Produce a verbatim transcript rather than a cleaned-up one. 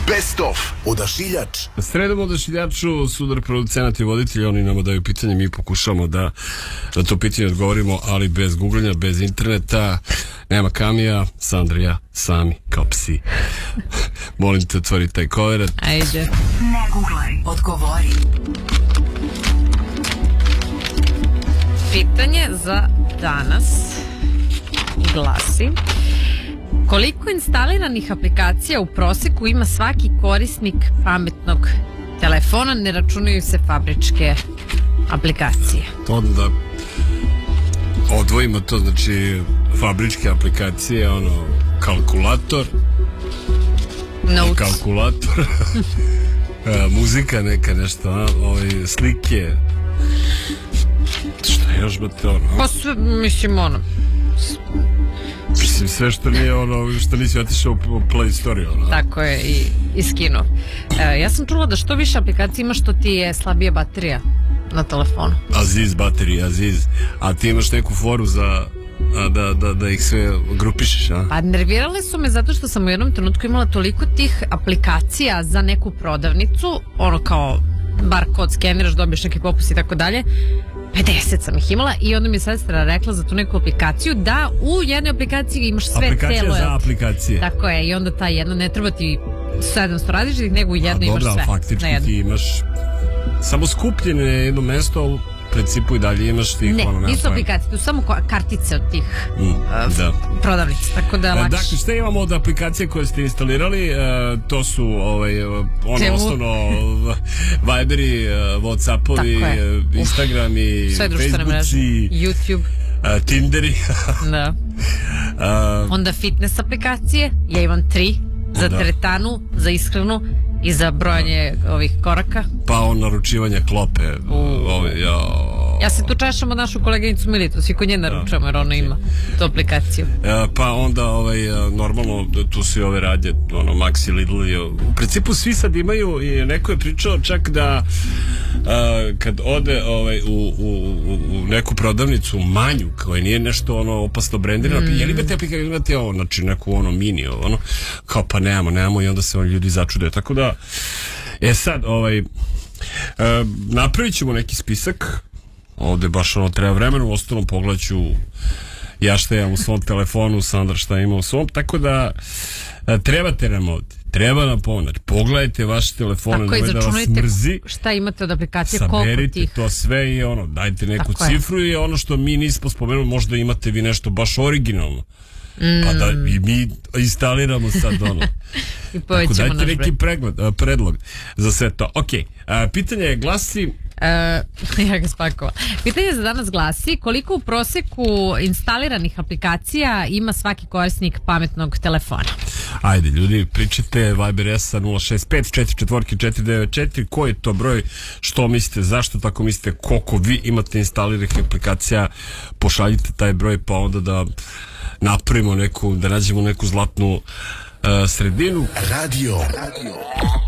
Best of Odašiljač. Sredom Odašiljaču, sudar producenat i voditelj, oni nama daju pitanje, mi pokušamo da na to pitanje odgovorimo, ali bez googlanja, bez interneta, nema kamija, Sandra i ja sami kao psi. Molim te, otvori taj koverat. Ajde. Ne googlaj, odgovori. Pitanje za danas glasi: koliko instaliranih aplikacija u proseku ima svaki korisnik pametnog telefona, ne računaju se fabričke aplikacije? Onda odvojimo to, znači fabričke aplikacije, ono, kalkulator, Notes. kalkulator, muzika neka nešto, a, ovaj, slike, šta još ba te ono? Pa sve, mislim, ono, mislim, sve što nije ono, što nisi otišao u Play Store, ono. Tako je, i, i skinuo. E, ja sam čula da što više aplikacija ima, što ti je slabija baterija na telefonu. Aziz baterija, Aziz. A ti imaš neku foru za da, da, da ih sve grupišeš, a? Pa nervirale su me zato što sam u jednom trenutku imala toliko tih aplikacija za neku prodavnicu, ono kao barkod skeniraš, dobiješ neki popust i tako dalje. pedeset sam ih imala i onda mi je sestra rekla za tu neku aplikaciju da u jednoj aplikaciji imaš sve aplikacija celo. Aplikacija za aplikacije. Tako je, i onda ta jedna ne treba ti sedamsto različitih, nego u jednoj imaš sve. A dobra, faktički ti imaš samo skupljene jedno mesto, u principu i dalje imaš tih. Ne, ono, nisu aplikacije, tu samo kartice od tih mm, uh, da. prodavnica, tako da lakše. Dakle, šta imamo od aplikacije koje ste instalirali? Uh, to su ovaj, ono Temu. Osnovno Viberi, uh, Whatsappovi, uh, Instagrami, Facebooki, YouTube, uh, Tinderi. Da. Uh, onda fitness aplikacije, ja imam tri, za da. teretanu, za ishranu i za brojanje ovih koraka. Pa on naručivanja klope. Ove, ja... ja se tu češam od našu koleginicu Militu, svi kod nje naručujemo jer ona ima tu aplikaciju. E, pa onda ovaj, normalno tu svi ove radnje, ono, Maxi, Lidl i, u principu svi sad imaju, i neko je pričao čak da a, kad ode ovaj, u, u, u neku prodavnicu manju, koja nije nešto ono opasno brendirano, mm. je li imate aplikaciju, imate ovo, znači neku ono mini, ono, kao pa nemamo, nemamo, i onda se on ljudi začude, tako da e sad, ovaj, e, napravit ćemo neki spisak, ovde baš ono treba vremena, u ostalom pogledat ću ja šta imam u svom telefonu, Sandra šta ima u svom, tako da e, trebate nam ovde, treba nam pomoć, pogledajte vaše telefone, tako, da vas mrzi, šta imate od aplikacije, saberite tih... to sve i ono, dajte neku tako cifru je. I ono što mi nismo spomenuli, možda imate vi nešto baš originalno. Mm. Pa da i mi instaliramo sad ono. I tako dajte neki pregled, uh, predlog za sve to. Ok, uh, pitanje glasi uh, ja ga spakova. Pitanje za danas glasi: koliko u proseku instaliranih aplikacija ima svaki korisnik pametnog telefona? Ajde ljudi, pričajte, Viber S A nula šest pet četiri četiri četiri devet četiri, koji je to broj, što mislite, zašto tako mislite, koliko vi imate instaliranih aplikacija, pošaljite taj broj pa onda da napravimo neku, da nađemo neku zlatnu uh, sredinu. Radio. Radio.